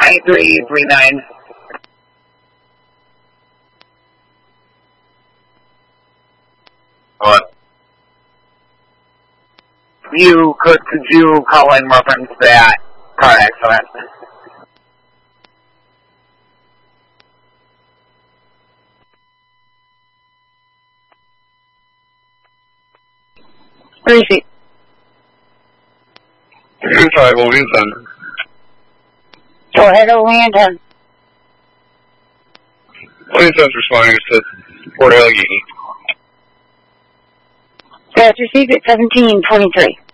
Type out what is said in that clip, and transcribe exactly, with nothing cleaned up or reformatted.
nine three three nine. What? You could, could you call in reference to that car accident? Where is he? Sorry, well, we've done. Go ahead, Orlando. Police is responding to Port Allegheny. That's received at seventeen twenty-three.